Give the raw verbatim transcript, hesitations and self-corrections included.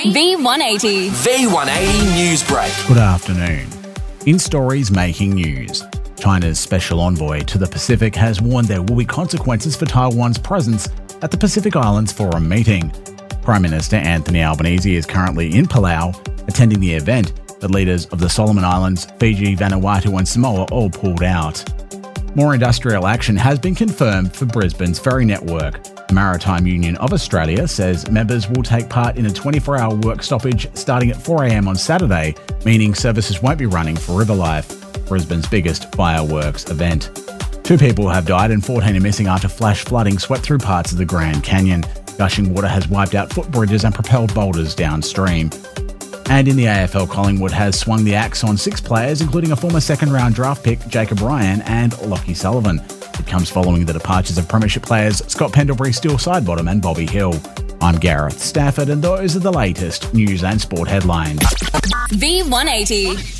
V one eighty. V one eighty News Break. Good afternoon. In stories making news, China's special envoy to the Pacific has warned there will be consequences for Taiwan's presence at the Pacific Islands Forum meeting. Prime Minister Anthony Albanese is currently in Palau attending the event, but leaders of the Solomon Islands, Fiji, Vanuatu and Samoa all pulled out. More industrial action has been confirmed for Brisbane's ferry network. The Maritime Union of Australia says members will take part in a twenty-four hour work stoppage starting at four a m on Saturday, meaning services won't be running for River Life, Brisbane's biggest fireworks event. Two people have died and fourteen are missing after flash flooding swept through parts of the Grand Canyon. Gushing water has wiped out footbridges and propelled boulders downstream. And in the A F L, Collingwood has swung the axe on six players, including a former second-round draft pick, Jacob Ryan, and Lockie Sullivan. It comes following the departures of premiership players Scott Pendlebury, Steele Sidebottom and Bobby Hill. I'm Gareth Stafford, and those are the latest news and sport headlines. V one eighty.